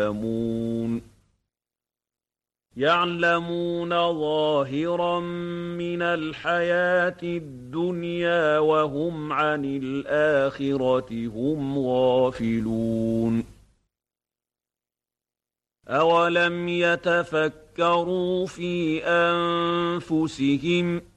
يعلمون ظاهرا من الحياة الدنيا وهم عن الآخرة هم غافلون أولم يتفكروا في أنفسهم